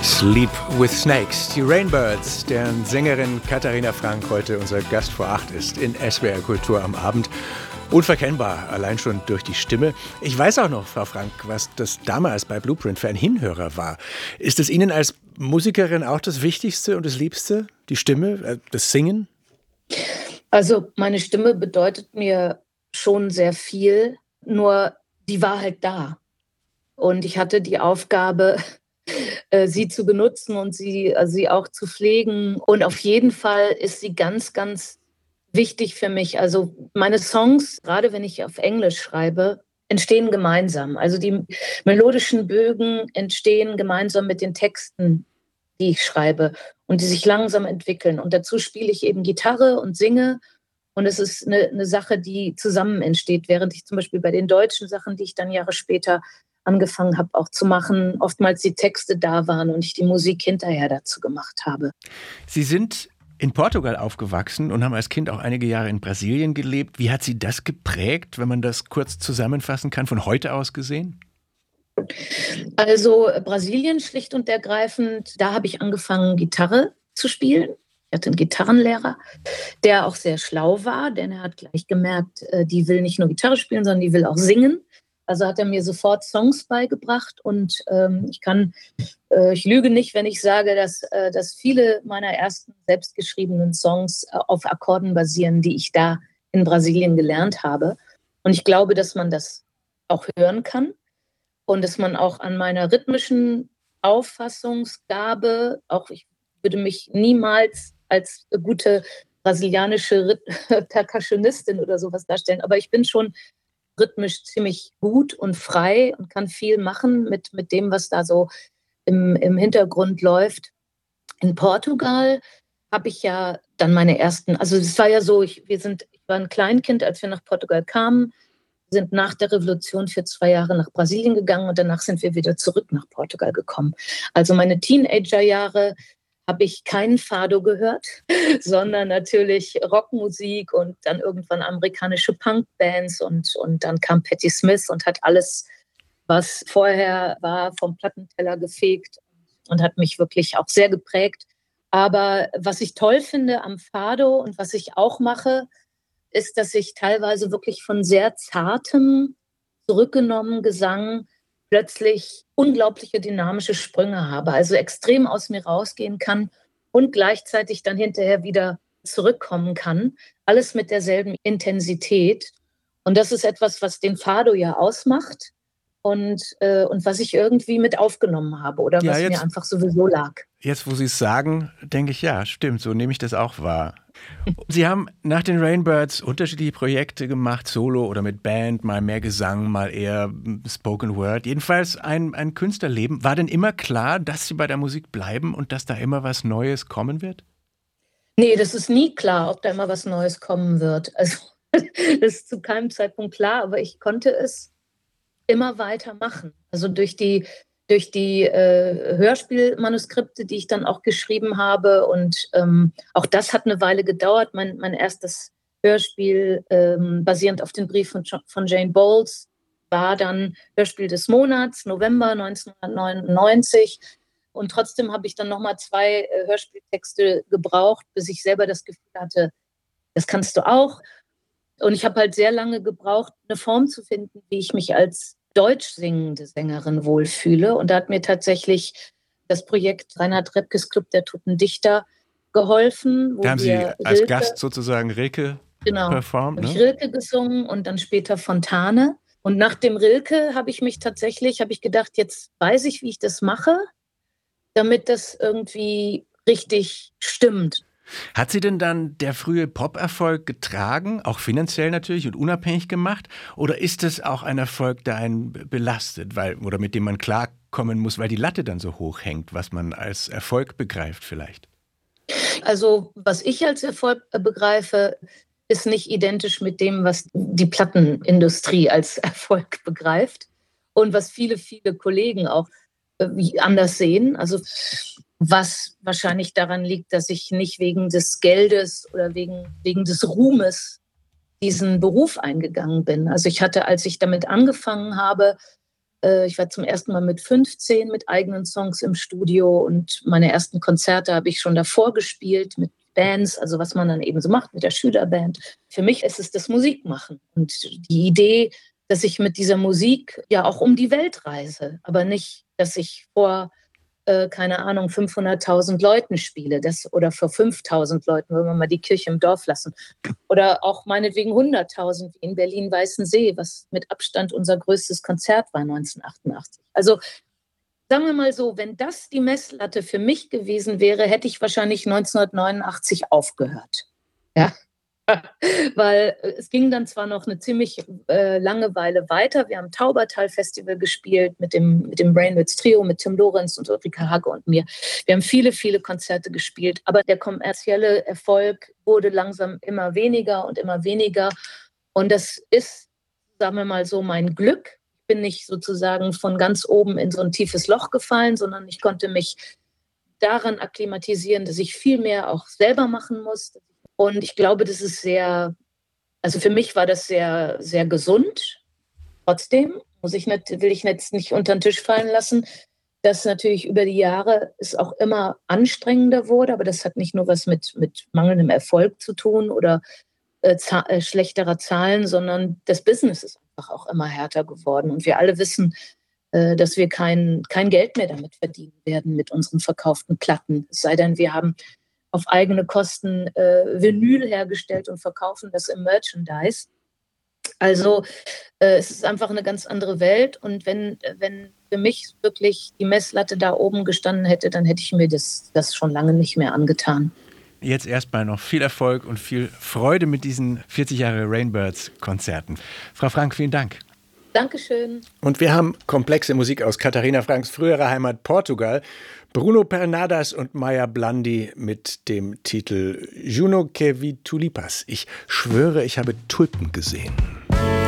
Sleep with Snakes, die Rainbirds, deren Sängerin Katharina Frank heute unser Gast vor 8 ist in SWR Kultur am Abend. Unverkennbar, allein schon durch die Stimme. Ich weiß auch noch, Frau Frank, was das damals bei Blueprint für ein Hinhörer war. Ist es Ihnen als Musikerin auch das Wichtigste und das Liebste? Die Stimme, das Singen? Also meine Stimme bedeutet mir schon sehr viel, nur die war halt da. Und ich hatte die Aufgabe, sie zu benutzen und sie auch zu pflegen. Und auf jeden Fall ist sie ganz, ganz wichtig für mich. Also meine Songs, gerade wenn ich auf Englisch schreibe, entstehen gemeinsam. Also die melodischen Bögen entstehen gemeinsam mit den Texten, die ich schreibe und die sich langsam entwickeln. Und dazu spiele ich eben Gitarre und singe. Und es ist eine Sache, die zusammen entsteht, während ich zum Beispiel bei den deutschen Sachen, die ich dann Jahre später angefangen habe auch zu machen, oftmals die Texte da waren und ich die Musik hinterher dazu gemacht habe. Sie sind in Portugal aufgewachsen und haben als Kind auch einige Jahre in Brasilien gelebt. Wie hat Sie das geprägt, wenn man das kurz zusammenfassen kann, von heute aus gesehen? Also Brasilien schlicht und ergreifend, da habe ich angefangen, Gitarre zu spielen. Ich hatte einen Gitarrenlehrer, der auch sehr schlau war, denn er hat gleich gemerkt, die will nicht nur Gitarre spielen, sondern die will auch singen. Also hat er mir sofort Songs beigebracht und ich lüge nicht, wenn ich sage, dass viele meiner ersten selbstgeschriebenen Songs auf Akkorden basieren, die ich da in Brasilien gelernt habe. Und ich glaube, dass man das auch hören kann und dass man auch an meiner rhythmischen Auffassungsgabe, auch ich würde mich niemals als gute brasilianische Percussionistin oder sowas darstellen, aber ich bin schon rhythmisch ziemlich gut und frei und kann viel machen mit dem, was da so im Hintergrund läuft. In Portugal habe ich ja dann meine ersten, also es war ja so, ich war ein Kleinkind, als wir nach Portugal kamen, sind nach der Revolution für 2 Jahre nach Brasilien gegangen und danach sind wir wieder zurück nach Portugal gekommen. Also meine Teenagerjahre habe ich keinen Fado gehört, sondern natürlich Rockmusik und dann irgendwann amerikanische Punkbands und dann kam Patti Smith und hat alles, was vorher war, vom Plattenteller gefegt und hat mich wirklich auch sehr geprägt. Aber was ich toll finde am Fado und was ich auch mache, ist, dass ich teilweise wirklich von sehr zartem, zurückgenommen Gesang plötzlich unglaubliche dynamische Sprünge habe, also extrem aus mir rausgehen kann und gleichzeitig dann hinterher wieder zurückkommen kann. Alles mit derselben Intensität. Und das ist etwas, was den Fado ja ausmacht und was ich irgendwie mit aufgenommen habe oder Ja, was mir einfach sowieso lag. Jetzt, wo Sie es sagen, denke ich, ja, stimmt, so nehme ich das auch wahr. Sie haben nach den Rainbirds unterschiedliche Projekte gemacht, solo oder mit Band, mal mehr Gesang, mal eher Spoken Word. Jedenfalls ein Künstlerleben. War denn immer klar, dass Sie bei der Musik bleiben und dass da immer was Neues kommen wird? Nee, das ist nie klar, ob da immer was Neues kommen wird. Also das ist zu keinem Zeitpunkt klar, aber ich konnte es immer weitermachen. Also durch die Hörspielmanuskripte, die ich dann auch geschrieben habe. Und auch das hat eine Weile gedauert. Mein erstes Hörspiel, basierend auf den Brief von Jane Bowles, war dann Hörspiel des Monats, November 1999. Und trotzdem habe ich dann nochmal 2 Hörspieltexte gebraucht, bis ich selber das Gefühl hatte, das kannst du auch. Und ich habe halt sehr lange gebraucht, eine Form zu finden, wie ich mich als deutsch singende Sängerin wohlfühle. Und da hat mir tatsächlich das Projekt Reinhard Repkes Club der Toten Dichter geholfen. Da haben Sie als Gast sozusagen Rilke performt, ne? Habe ich Rilke gesungen und dann später Fontane. Und nach dem Rilke habe ich gedacht, jetzt weiß ich, wie ich das mache, damit das irgendwie richtig stimmt. Hat Sie denn dann der frühe Pop-Erfolg getragen, auch finanziell natürlich und unabhängig gemacht? Oder ist es auch ein Erfolg, der einen belastet, oder mit dem man klarkommen muss, weil die Latte dann so hoch hängt, was man als Erfolg begreift vielleicht? Also was ich als Erfolg begreife, ist nicht identisch mit dem, was die Plattenindustrie als Erfolg begreift und was viele, viele Kollegen auch anders sehen. Also was wahrscheinlich daran liegt, dass ich nicht wegen des Geldes oder wegen des Ruhmes diesen Beruf eingegangen bin. Also ich hatte, als ich damit angefangen habe, Ich war zum ersten Mal mit 15 mit eigenen Songs im Studio und meine ersten Konzerte habe ich schon davor gespielt mit Bands, also was man dann eben so macht mit der Schülerband. Für mich ist es das Musikmachen und die Idee, dass ich mit dieser Musik ja auch um die Welt reise, aber nicht, dass ich vor, keine Ahnung, 500.000 Leuten spiele oder vor 5.000 Leuten, wenn wir mal die Kirche im Dorf lassen. Oder auch meinetwegen 100.000 wie in Berlin-Weißensee, was mit Abstand unser größtes Konzert war 1988. Also sagen wir mal so, wenn das die Messlatte für mich gewesen wäre, hätte ich wahrscheinlich 1989 aufgehört. Ja. Weil es ging dann zwar noch eine ziemlich lange Weile weiter. Wir haben Taubertal-Festival gespielt mit dem Brainwitz Trio, mit Tim Lorenz und Ulrike Hagge und mir. Wir haben viele, viele Konzerte gespielt, aber der kommerzielle Erfolg wurde langsam immer weniger und immer weniger. Und das ist, sagen wir mal so, mein Glück. Ich bin nicht sozusagen von ganz oben in so ein tiefes Loch gefallen, sondern ich konnte mich daran akklimatisieren, dass ich viel mehr auch selber machen muss. Und ich glaube, das ist also für mich war das sehr, sehr gesund. Trotzdem will ich jetzt nicht unter den Tisch fallen lassen, dass natürlich über die Jahre es auch immer anstrengender wurde. Aber das hat nicht nur was mit mangelndem Erfolg zu tun oder schlechterer Zahlen, sondern das Business ist einfach auch immer härter geworden. Und wir alle wissen, dass wir kein Geld mehr damit verdienen werden mit unseren verkauften Platten. Es sei denn, wir haben auf eigene Kosten Vinyl hergestellt und verkaufen das im Merchandise. Also es ist einfach eine ganz andere Welt. Und wenn für mich wirklich die Messlatte da oben gestanden hätte, dann hätte ich mir das schon lange nicht mehr angetan. Jetzt erstmal noch viel Erfolg und viel Freude mit diesen 40 Jahre Rainbirds-Konzerten. Frau Frank, vielen Dank. Dankeschön. Und wir haben komplexe Musik aus Katharina Franks früherer Heimat Portugal. Bruno Pernadas und Maya Blandi mit dem Titel Juno que vi tulipas. Ich schwöre, ich habe Tulpen gesehen.